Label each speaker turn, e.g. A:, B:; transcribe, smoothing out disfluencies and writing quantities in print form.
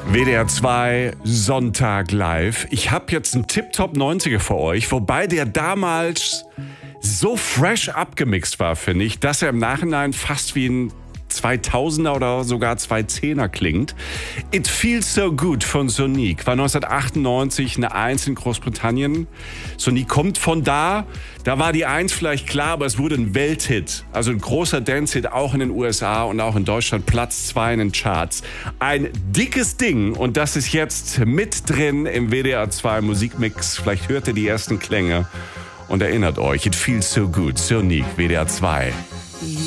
A: WDR 2 Sonntag live. Ich habe jetzt einen Tip-Top 90er für euch, wobei der damals so fresh abgemixt war, finde ich, dass er im Nachhinein fast wie ein 2000er oder sogar 2010er klingt. It Feels So Good von Sonique war 1998 eine Eins in Großbritannien. Sonique kommt von da war die Eins vielleicht klar, aber es wurde ein Welthit. Also ein großer Dance-Hit, auch in den USA und auch in Deutschland, Platz 2 in den Charts. Ein dickes Ding und das ist jetzt mit drin im WDR 2 Musikmix. Vielleicht hört ihr die ersten Klänge und erinnert euch, It Feels So Good, Sonique, WDR 2.